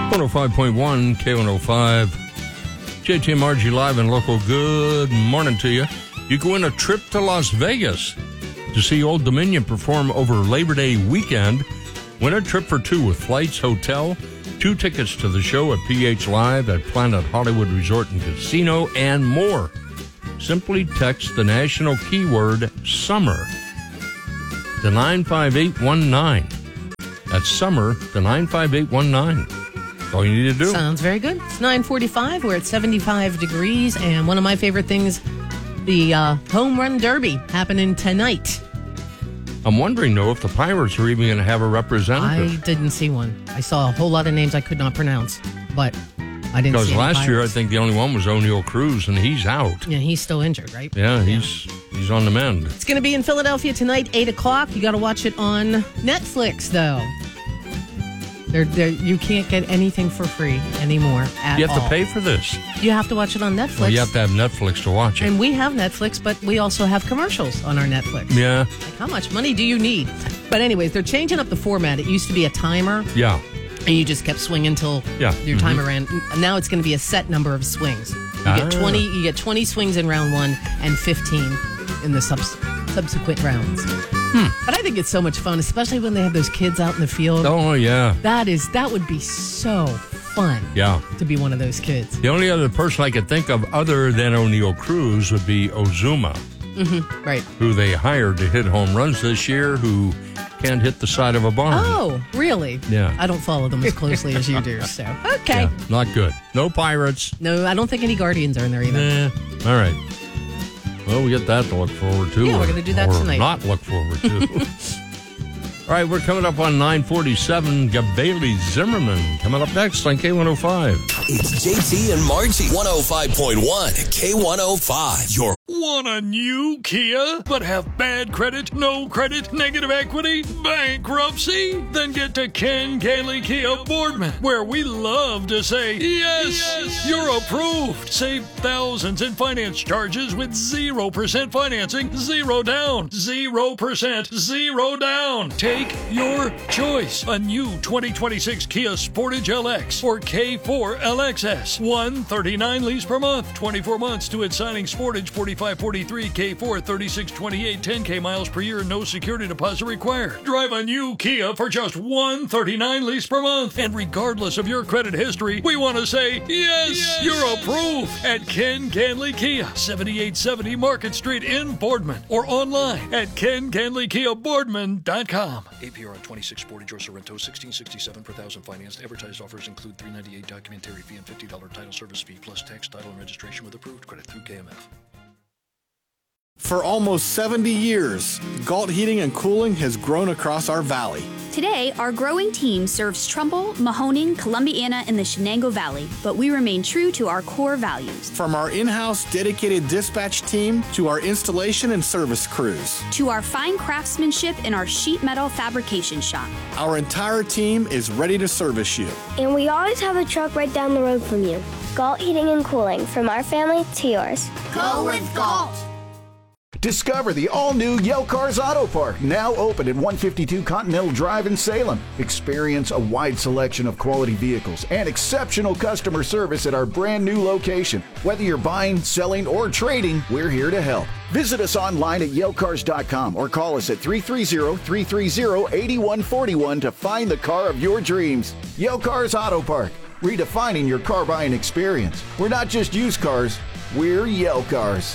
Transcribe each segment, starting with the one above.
105.1 K105. JT and Margie live and local. Good morning to you. You can win a trip to Las Vegas to see Old Dominion perform over Labor Day weekend. Win a trip for two with flights, hotel, 2 tickets to the show at PH Live at Planet Hollywood Resort and Casino, and more. Simply text the national keyword SUMMER to 95819. That's SUMMER to 95819. That's all you need to do. Sounds very good. It's 9:45. We're at 75 degrees, and one of my favorite things, the Home Run Derby happening tonight. I'm wondering, though, if the Pirates are even going to have a representative. I didn't see one. I saw a whole lot of names I could not pronounce, but I didn't see Because last year, I Pirates. think the only one was O'Neal Cruz, and he's out. Yeah, he's still injured, right? Yeah, he's on the mend. It's going to be in Philadelphia tonight, 8 o'clock. You got to watch it on Netflix, though. You can't get anything for free anymore at all. You have to pay for this. You have to watch it on Netflix. Well, you have to have Netflix to watch it. And we have Netflix, but we also have commercials on our Netflix. Yeah. Like, how much money do you need? But anyways, they're changing up the format. It used to be a timer. Yeah. And you just kept swinging until your timer ran. Now it's going to be a set number of swings. You get 20 swings in round one and 15 in the subsequent rounds. But I think it's so much fun, especially when they have those kids out in the field. Oh, yeah. That would be so fun. Yeah. To be one of those kids. The only other person I could think of other than O'Neal Cruz would be Ozuna, Right. who they hired to hit home runs this year, who can't hit the side of a barn. Oh, really? Yeah. I don't follow them as closely as you do, so. Okay. Yeah, not good. No Pirates. No, I don't think any Guardians are in there either. All right. Well, we get that to look forward to. Yeah, we're gonna do that or tonight. Not look forward to. All right, we're coming up on 9:47. Gabaily Zimmerman coming up next on K105. It's JT and Margie. 105.1 K105. Your Want a new Kia, but have bad credit, no credit, negative equity, bankruptcy? Then get to Ken Gailey Kia Boardman, where we love to say, yes, you're approved. Save thousands in finance charges with 0% financing, 0 down, 0%, 0 down. Take your choice. A new 2026 Kia Sportage LX or K4 LXS. $139 lease per month, 24 months to its signing. Sportage 4543, K4 3628, 10K miles per year, no security deposit required. Drive a new Kia for just $139 lease per month. And regardless of your credit history, we want to say, yes, you're approved at Ken Ganley Kia, 7870 Market Street in Boardman, or online at KenGanleyKiaBoardman.com. APR on 26 Sportage or Sorrento, $1,667 per thousand financed. Advertised offers include $398 documentary fee and $50 title service fee, plus tax, title, and registration with approved credit through KMF. For almost 70 years, Galt Heating and Cooling has grown across our valley. Today, our growing team serves Trumbull, Mahoning, Columbiana, and the Shenango Valley, but we remain true to our core values. From our in-house dedicated dispatch team to our installation and service crews. To our fine craftsmanship in our sheet metal fabrication shop. Our entire team is ready to service you. And we always have a truck right down the road from you. Galt Heating and Cooling, from our family to yours. Go with Galt! Discover the all-new Yale Cars Auto Park, now open at 152 Continental Drive in Salem. Experience a wide selection of quality vehicles and exceptional customer service at our brand new location. Whether you're buying, selling, or trading, we're here to help. Visit us online at YaleCars.com or call us at 330-330-8141 to find the car of your dreams. Yale Cars Auto Park, redefining your car buying experience. We're not just used cars, we're Yale Cars.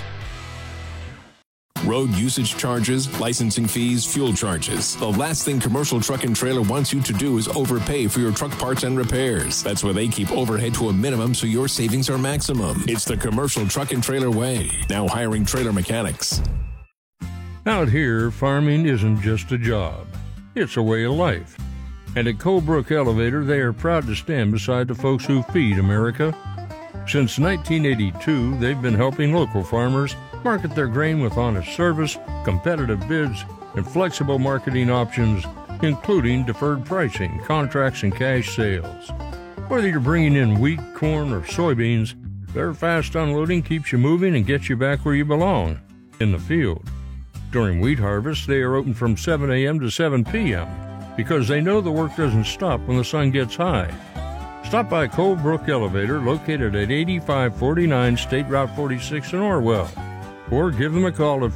Road usage charges, licensing fees, fuel charges. The last thing Commercial Truck and Trailer wants you to do is overpay for your truck parts and repairs. That's why they keep overhead to a minimum so your savings are maximum. It's the Commercial Truck and Trailer way. Now hiring trailer mechanics. Out here, farming isn't just a job. It's a way of life. And at Colebrook Elevator, they are proud to stand beside the folks who feed America. Since 1982, they've been helping local farmers market their grain with honest service, competitive bids, and flexible marketing options, including deferred pricing, contracts, and cash sales. Whether you're bringing in wheat, corn, or soybeans, their fast unloading keeps you moving and gets you back where you belong, in the field. During wheat harvest, they are open from 7 a.m. to 7 p.m. because they know the work doesn't stop when the sun gets high. Stop by Colebrook Elevator, located at 8549 State Route 46 in Orwell, or give them a call at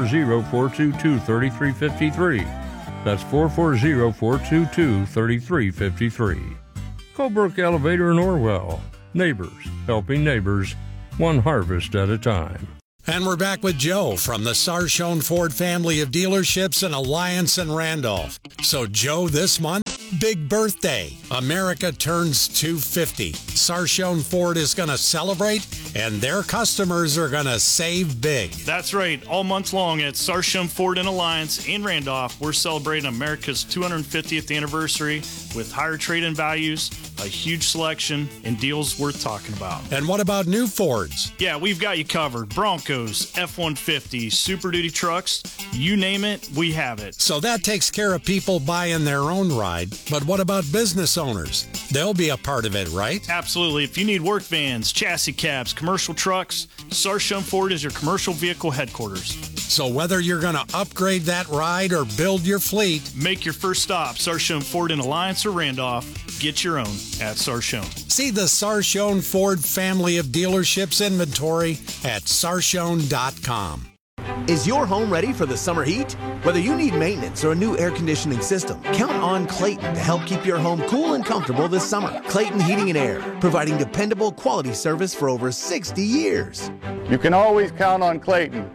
440-422-3353. That's 440-422-3353. Colebrook Elevator in Orwell. Neighbors helping neighbors, one harvest at a time. And we're back with Joe from the Sarshone Ford family of dealerships in Alliance and Randolph. So, Joe, this month, big birthday. America turns 250. Sarshone Ford is going to celebrate, and their customers are going to save big. That's right. All month long at Sarshone Ford in Alliance in Randolph, we're celebrating America's 250th anniversary with higher trade-in values, a huge selection, and deals worth talking about. And what about new Fords? Yeah, we've got you covered. Broncos, F-150, Super Duty trucks, you name it, we have it. So that takes care of people buying their own ride. But what about business owners? They'll be a part of it, right? Absolutely. If you need work vans, chassis cabs, commercial trucks, Sarshone Ford is your commercial vehicle headquarters. So whether you're going to upgrade that ride or build your fleet, make your first stop, Sarshone Ford in Alliance or Randolph. Get your own at Sarshone. See the Sarshone Ford family of dealerships inventory at sarshone.com. Is your home ready for the summer heat? Whether you need maintenance or a new air conditioning system, count on Clayton to help keep your home cool and comfortable this summer. Clayton Heating and Air, providing dependable quality service for over 60 years. You can always count on Clayton.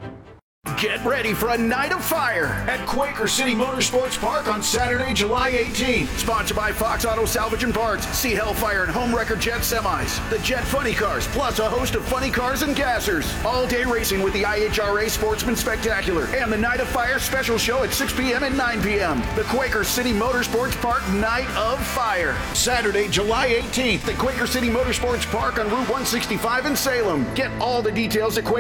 Get ready for a night of fire at Quaker City Motorsports Park on Saturday, July 18th. Sponsored by Fox Auto Salvage and Parts, see Hellfire and Home Wrecker Jet Semis, the Jet Funny Cars, plus a host of funny cars and gassers. All-day racing with the IHRA Sportsman Spectacular and the Night of Fire special show at 6 p.m. and 9 p.m. The Quaker City Motorsports Park Night of Fire. Saturday, July 18th at Quaker City Motorsports Park on Route 165 in Salem. Get all the details at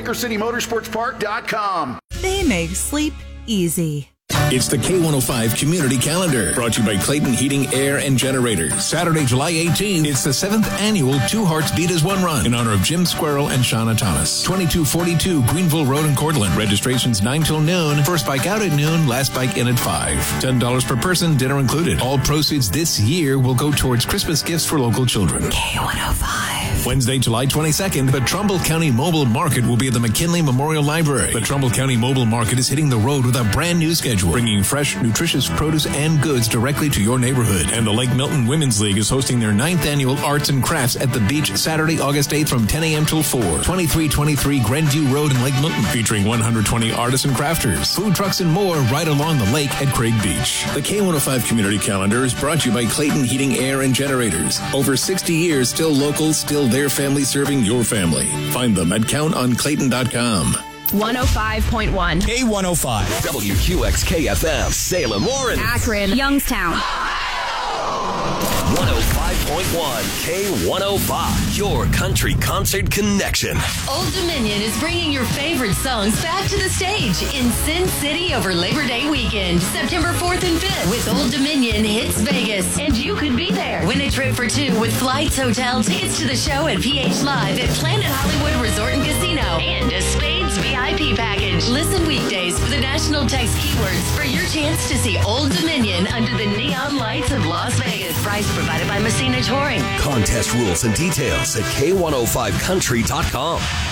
QuakerCityMotorsportsPark.com. They make sleep easy. It's the K105 Community Calendar, brought to you by Clayton Heating, Air, and Generators. Saturday, July 18, it's the 7th annual Two Hearts Beat as One Run in honor of Jim Squirrel and Shauna Thomas. 2242 Greenville Road in Cortland. Registration's 9 till noon. First bike out at noon, last bike in at 5. $10 per person, dinner included. All proceeds this year will go towards Christmas gifts for local children. K105. Wednesday, July 22nd, the Trumbull County Mobile Market will be at the McKinley Memorial Library. The Trumbull County Mobile Market is hitting the road with a brand new schedule, bringing fresh, nutritious produce and goods directly to your neighborhood. And the Lake Milton Women's League is hosting their 9th annual Arts and Crafts at the beach Saturday, August 8th from 10 a.m. till 4. 2323 Grandview Road in Lake Milton, featuring 120 artists and crafters, food trucks, and more right along the lake at Craig Beach. The K105 Community Calendar is brought to you by Clayton Heating, Air, and Generators. Over 60 years, still local, still their family serving your family. Find them at countonclayton.com. 105.1 K105 WQXK-FM Salem, Warren, Akron, Youngstown. 105.1 K105, your country concert connection. Old Dominion is bringing your favorite songs back to the stage in Sin City over Labor Day weekend, September 4th and 5th, with Old Dominion Hits Vegas. And you could be there. Win a trip for two with flights, hotel, tickets to the show, and PH Live at Planet Hollywood Resort and Casino, and a Spades VIP package. Listen weekdays for the national text keywords for your chance to see Old Dominion under the neon lights of Las Vegas. Price provided by Messina Touring. Contest rules and details at K105country.com.